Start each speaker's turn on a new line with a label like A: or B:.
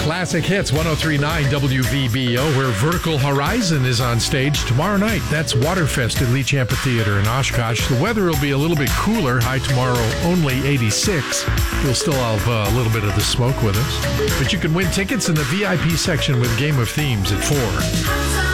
A: Classic Hits 103.9 WVBO, where Vertical Horizon is on stage tomorrow night. That's Waterfest at Leach Amphitheater in Oshkosh. The weather will be a little bit cooler. High tomorrow, only 86. We'll still have a little bit of the smoke with us. But you can win tickets in the VIP section with Game of Themes at 4.